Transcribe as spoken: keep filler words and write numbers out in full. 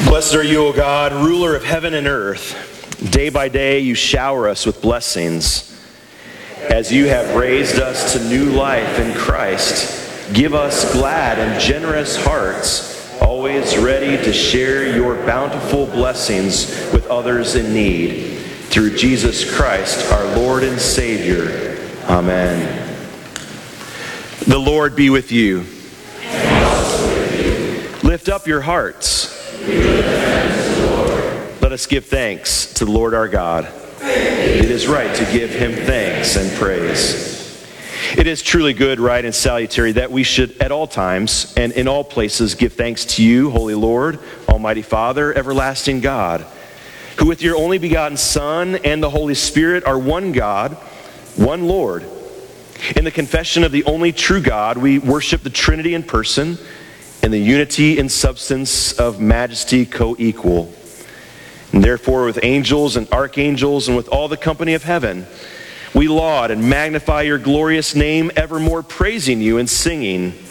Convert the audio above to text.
Blessed are you, O God, ruler of heaven and earth. Day by day you shower us with blessings. As you have raised us to new life in Christ, give us glad and generous hearts, always ready to share your bountiful blessings with others in need. Through Jesus Christ, our Lord and Savior. Amen. The Lord be with you. And also with you. Lift up your hearts. We give thanks to the Lord. Let us give thanks to the Lord our God. It is right to give him thanks and praise. It is truly good, right, and salutary that we should at all times and in all places give thanks to you, Holy Lord, Almighty Father, everlasting God, who with your only begotten Son and the Holy Spirit are one God, one Lord. In the confession of the only true God, we worship the Trinity in person and the unity in substance of majesty co-equal. And therefore, with angels and archangels and with all the company of heaven, we laud and magnify your glorious name, evermore praising you and singing,